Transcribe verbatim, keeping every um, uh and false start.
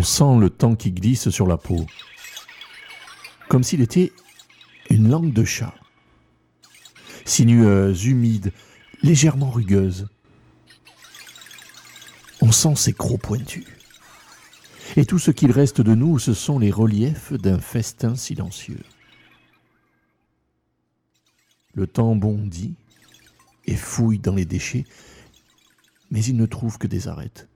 sent le temps qui glisse sur la peau, comme s'il était une langue de chat, sinueuse, humide, légèrement rugueuse. On sent ses crocs pointus. Et tout ce qu'il reste de nous, ce sont les reliefs d'un festin silencieux. Le temps bondit et fouille dans les déchets, mais il ne trouve que des arêtes.